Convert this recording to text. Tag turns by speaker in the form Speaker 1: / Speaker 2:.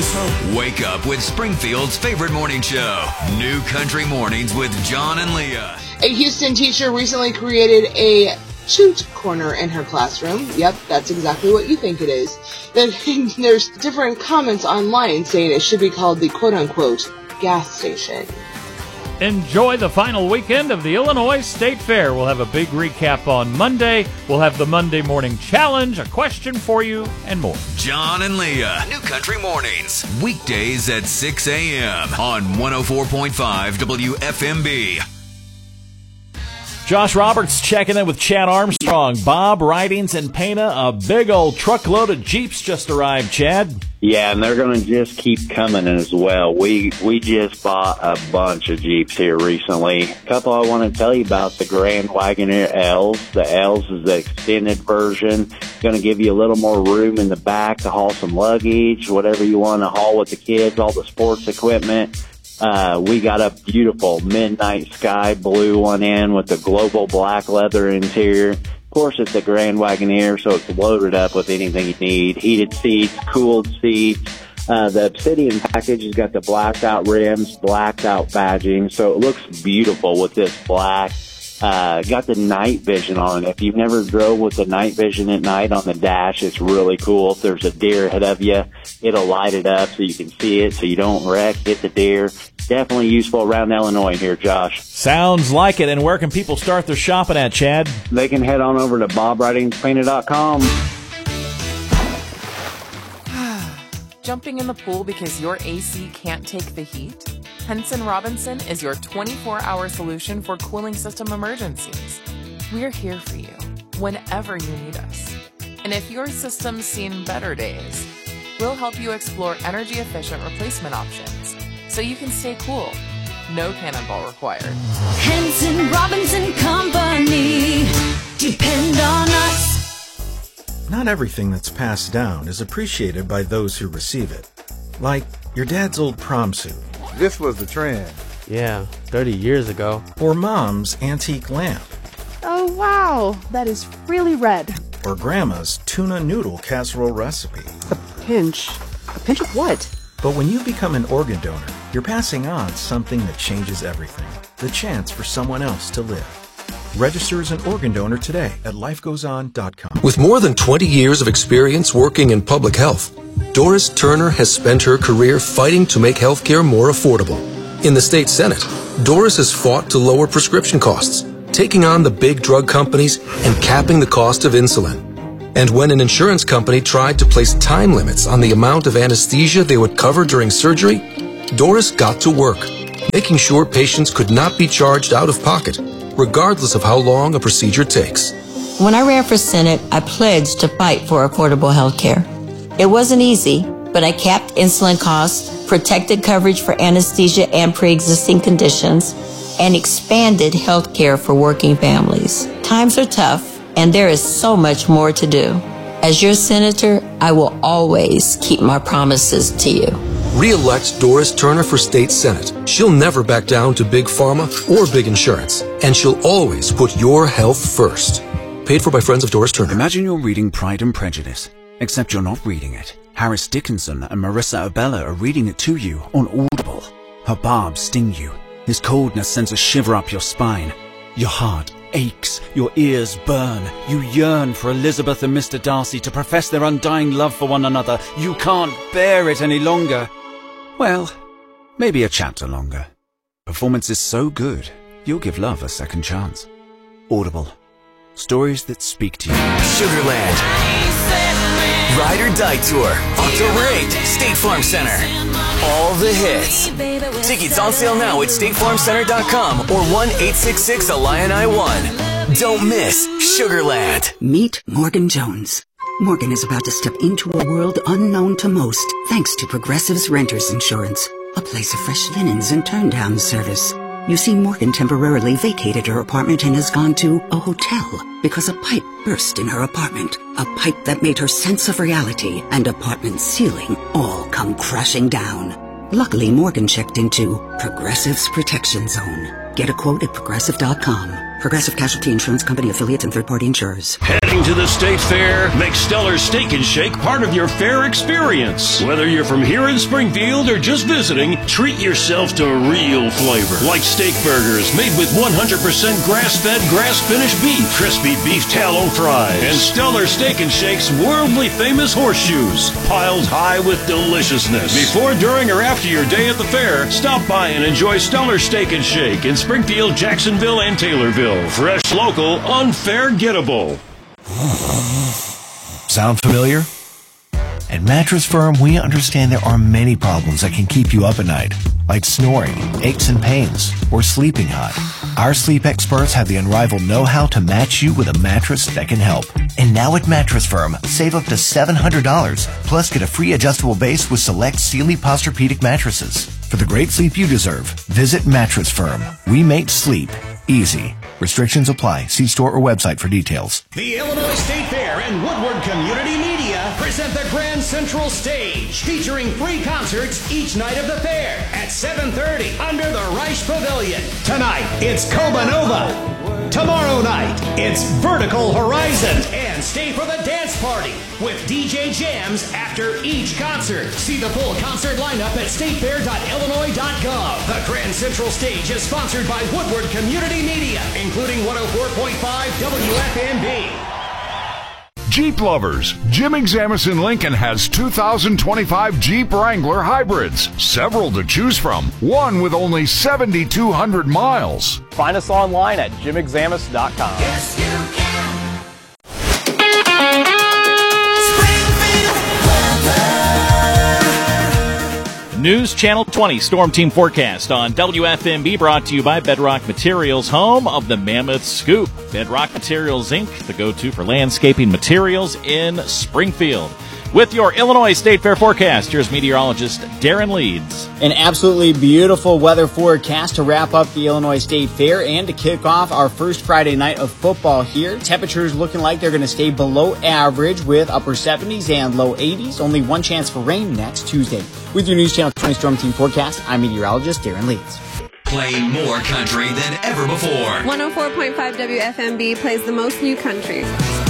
Speaker 1: Wake up with Springfield's favorite morning show, New Country Mornings with John and Leah.
Speaker 2: A Houston teacher recently created a toot corner in her classroom. Yep, that's exactly what you think it is. There's different comments online saying it should be called the quote-unquote gas station.
Speaker 3: Enjoy the final weekend of the Illinois State Fair. We'll have a big recap on Monday. We'll have the Monday Morning Challenge, a question for you, and more.
Speaker 1: John and Leah, New Country Mornings, weekdays at 6 a.m. on 104.5 WFMB.
Speaker 4: Josh Roberts checking in with Chad Armstrong. Bob, Ridings, and Pana, a big old truckload of Jeeps just arrived, Chad.
Speaker 5: Yeah, and they're going to just keep coming as well. We just bought a bunch of Jeeps here recently. A couple I want to tell you about, the Grand Wagoneer L's. The L's is the extended version. It's going to give you a little more room in the back to haul some luggage, whatever you want to haul with the kids, all the sports equipment. We got a beautiful midnight sky blue one in with the global black leather interior. Of course, it's a Grand Wagoneer, so it's loaded up with anything you need. Heated seats, cooled seats. The Obsidian package has got the blacked out rims, blacked out badging, so it looks beautiful with this black. Got the night vision on it. If you've never drove with the night vision at night on the dash, it's really cool. If there's a deer ahead of you, it'll light it up so you can see it so you don't wreck, hit the deer. Definitely useful around Illinois here, Josh.
Speaker 4: Sounds like it. And where can people start their shopping at, Chad?
Speaker 5: They can head on over to bobwritingspainted.com.
Speaker 6: Jumping in the pool because your AC can't take the heat? Henson Robinson is your 24-hour solution for cooling system emergencies. We're here for you whenever you need us. And if your system's seen better days, we'll help you explore energy-efficient replacement options so you can stay cool. No cannonball required.
Speaker 7: Henson Robinson Company. Depend on us.
Speaker 8: Not everything that's passed down is appreciated by those who receive it. Like your dad's old prom suit.
Speaker 9: This was the trend.
Speaker 10: Yeah, 30 years ago.
Speaker 8: Or mom's antique lamp.
Speaker 11: Oh, wow. That is really red.
Speaker 8: Or grandma's tuna noodle casserole recipe.
Speaker 11: A pinch. A pinch of what?
Speaker 8: But when you become an organ donor, you're passing on something that changes everything. The chance for someone else to live. Register as an organ donor today at lifegoeson.com.
Speaker 12: With more than 20 years of experience working in public health, Doris Turner has spent her career fighting to make healthcare more affordable. In the state Senate, Doris has fought to lower prescription costs, taking on the big drug companies and capping the cost of insulin. And when an insurance company tried to place time limits on the amount of anesthesia they would cover during surgery, Doris got to work, making sure patients could not be charged out of pocket, regardless of how long a procedure takes.
Speaker 13: When I ran for Senate, I pledged to fight for affordable health care. It wasn't easy, but I capped insulin costs, protected coverage for anesthesia and pre-existing conditions, and expanded health care for working families. Times are tough, and there is so much more to do. As your senator, I will always keep my promises to you.
Speaker 12: Re-elect Doris Turner for State Senate. She'll never back down to big pharma or big insurance, and she'll always put your health first. Paid for by friends of Doris Turner.
Speaker 14: Imagine you're reading Pride and Prejudice, except you're not reading it. Harris Dickinson and Marissa Abella are reading it to you on Audible. Her barbs sting you. His coldness sends a shiver up your spine. Your heart aches, your ears burn. You yearn for Elizabeth and Mr. Darcy to profess their undying love for one another. You can't bear it any longer. Well, maybe a chapter longer. Performance is so good, you'll give love a second chance. Audible. Stories that speak to you.
Speaker 1: Sugarland. Ride or Die Tour, October 8th, State Farm Center. All the hits. Tickets on sale now at statefarmcenter.com or 1-866-ILION-I-1. Don't miss Sugarland.
Speaker 15: Meet Morgan Jones. Morgan is about to step into a world unknown to most, thanks to Progressive's Renters Insurance, a place of fresh linens and turn-down service. You see, Morgan temporarily vacated her apartment and has gone to a hotel because a pipe burst in her apartment. A pipe that made her sense of reality and apartment ceiling all come crashing down. Luckily, Morgan checked into Progressive's Protection Zone. Get a quote at Progressive.com. Progressive Casualty Insurance Company affiliates and third-party insurers.
Speaker 9: Heading to the State Fair? Make Stellar Steak and Shake part of your fair experience. Whether you're from here in Springfield or just visiting, treat yourself to real flavor. Like steak burgers made with 100% grass-fed, grass-finished beef, crispy beef tallow fries, and Stellar Steak and Shake's worldly famous horseshoes, piled high with deliciousness. Before, during, or after your day at the fair, stop by and enjoy Stellar Steak and Shake in Springfield, Jacksonville, and Taylorville. Fresh, local, unforgettable.
Speaker 16: Sound familiar? At Mattress Firm, we understand there are many problems that can keep you up at night, like snoring, aches and pains, or sleeping hot. Our sleep experts have the unrivaled know-how to match you with a mattress that can help. And now at Mattress Firm, save up to $700, plus get a free adjustable base with select Sealy Posturepedic mattresses. For the great sleep you deserve, visit Mattress Firm. We make sleep easy. Restrictions apply. See store or website for details.
Speaker 17: The Illinois State Fair and Woodward Community Media present the Grand Central Stage, featuring free concerts each night of the fair at 7:30 under the Reich Pavilion. Tonight, it's Coba Nova. Tomorrow night, it's Vertical Horizon. And stay for the dance party with DJ Jams after each concert. See the full concert lineup at statefair.illinois.gov. The Grand Central Stage is sponsored by Woodward Community Media, including 104.5 WFMB.
Speaker 18: Jeep lovers, Jim Examison Lincoln has 2025 Jeep Wrangler hybrids. Several to choose from. One with only 7,200 miles.
Speaker 19: Find us online at jimexamus.com.
Speaker 17: Yes, you can.
Speaker 4: News Channel 20 Storm Team Forecast on WFMB, brought to you by Bedrock Materials, home of the Mammoth Scoop. Bedrock Materials, Inc., the go-to for landscaping materials in Springfield. With your Illinois State Fair forecast, here's meteorologist Darren Leeds.
Speaker 20: An absolutely beautiful weather forecast to wrap up the Illinois State Fair and to kick off our first Friday night of football here. Temperatures looking like they're going to stay below average with upper 70s and low 80s. Only one chance for rain next Tuesday. With your News Channel 20 Storm Team forecast, I'm meteorologist Darren Leeds.
Speaker 1: Playing more country than ever before.
Speaker 21: 104.5 WFMB plays the most new country.